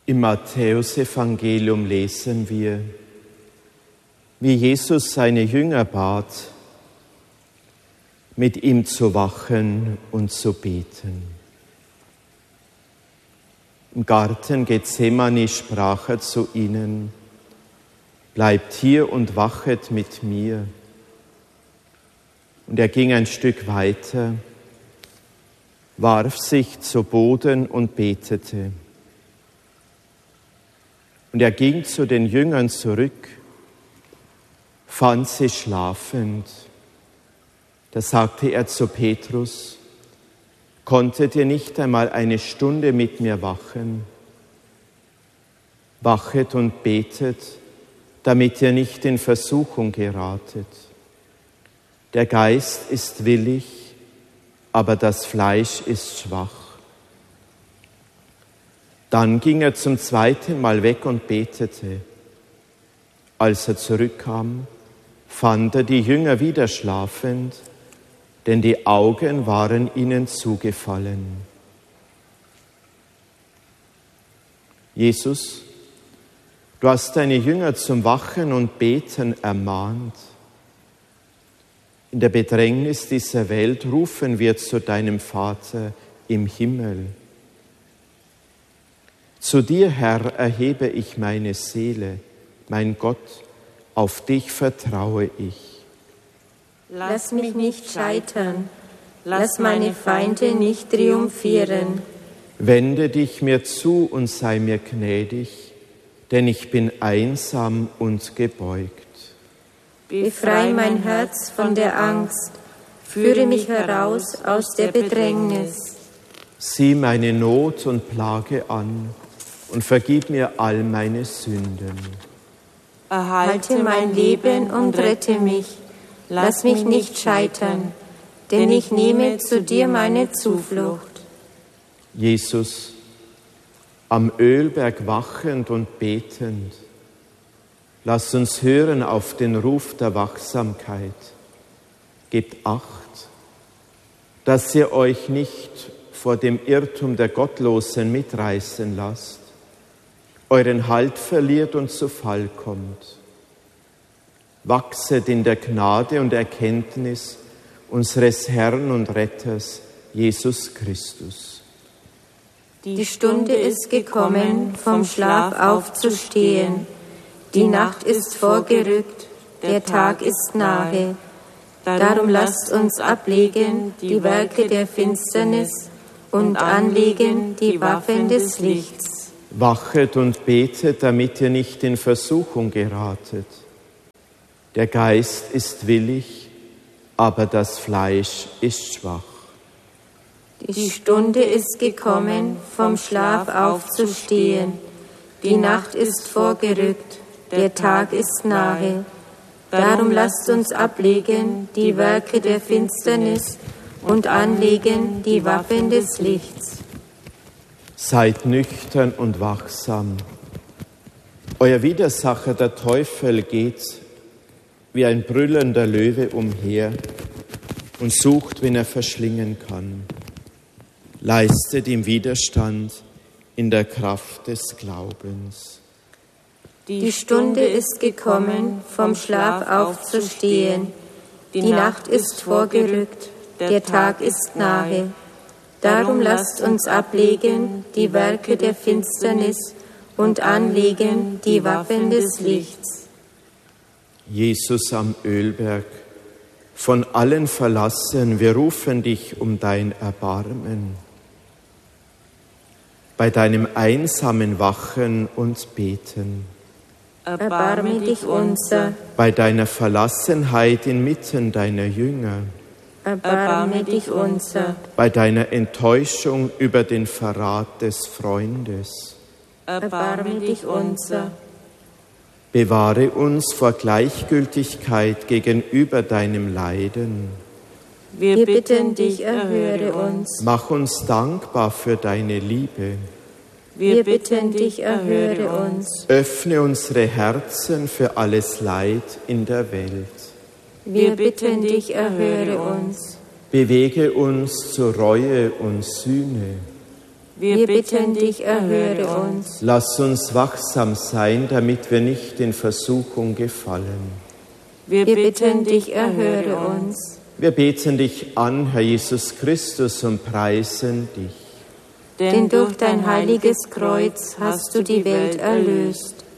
Im Matthäusevangelium lesen wir, wie Jesus seine Jünger bat, mit ihm zu wachen und zu beten. Im Garten Gethsemane sprach er zu ihnen: Bleibt hier und wachet mit mir. Und er ging ein Stück weiter, warf sich zu Boden und betete. Und er ging zu den Jüngern zurück, fand sie schlafend. Da sagte er zu Petrus: Konntet ihr nicht einmal eine Stunde mit mir wachen? Wachet und betet, damit ihr nicht in Versuchung geratet. Der Geist ist willig, aber das Fleisch ist schwach. Dann ging er zum zweiten Mal weg und betete. Als er zurückkam, fand er die Jünger wieder schlafend, denn die Augen waren ihnen zugefallen. Jesus, du hast deine Jünger zum Wachen und Beten ermahnt. In der Bedrängnis dieser Welt rufen wir zu deinem Vater im Himmel. Zu dir, Herr, erhebe ich meine Seele, mein Gott, auf dich vertraue ich. Lass mich nicht scheitern, lass meine Feinde nicht triumphieren. Wende dich mir zu und sei mir gnädig, denn ich bin einsam und gebeugt. Befreie mein Herz von der Angst, führe mich heraus aus der Bedrängnis. Sieh meine Not und Plage an und vergib mir all meine Sünden. Erhalte mein Leben und rette mich, lass mich nicht scheitern, denn ich nehme zu dir meine Zuflucht. Jesus, am Ölberg wachend und betend, lass uns hören auf den Ruf der Wachsamkeit. Gebt Acht, dass ihr euch nicht vor dem Irrtum der Gottlosen mitreißen lasst, euren Halt verliert und zu Fall kommt. Wachset in der Gnade und Erkenntnis unseres Herrn und Retters, Jesus Christus. Die Stunde ist gekommen, vom Schlaf aufzustehen. Die Nacht ist vorgerückt, der Tag ist nahe. Darum lasst uns ablegen die Werke der Finsternis und anlegen die Waffen des Lichts. Wachet und betet, damit ihr nicht in Versuchung geratet. Der Geist ist willig, aber das Fleisch ist schwach. Die Stunde ist gekommen, vom Schlaf aufzustehen. Die Nacht ist vorgerückt, der Tag ist nahe. Darum lasst uns ablegen die Werke der Finsternis und anlegen die Waffen des Lichts. Seid nüchtern und wachsam. Euer Widersacher, der Teufel, geht wie ein brüllender Löwe umher und sucht, wen er verschlingen kann. Leistet ihm Widerstand in der Kraft des Glaubens. Die Stunde ist gekommen, vom Schlaf aufzustehen. Die Nacht ist vorgerückt, der Tag ist nahe. Darum lasst uns ablegen die Werke der Finsternis und anlegen die Waffen des Lichts. Jesus am Ölberg, von allen verlassen, wir rufen dich um dein Erbarmen. Bei deinem einsamen Wachen und Beten. Erbarme dich unser. Bei deiner Verlassenheit inmitten deiner Jünger. Erbarme dich unser. Bei deiner Enttäuschung über den Verrat des Freundes. Erbarme dich unser. Bewahre uns vor Gleichgültigkeit gegenüber deinem Leiden. Wir bitten dich, erhöre uns. Mach uns dankbar für deine Liebe. Wir bitten dich, erhöre uns. Öffne unsere Herzen für alles Leid in der Welt. Wir bitten dich, erhöre uns. Bewege uns zu Reue und Sühne. Wir bitten dich, erhöre uns. Lass uns wachsam sein, damit wir nicht in Versuchung gefallen. Wir bitten dich, erhöre uns. Wir beten dich an, Herr Jesus Christus, und preisen dich. Denn durch dein heiliges Kreuz hast du die Welt erlöst.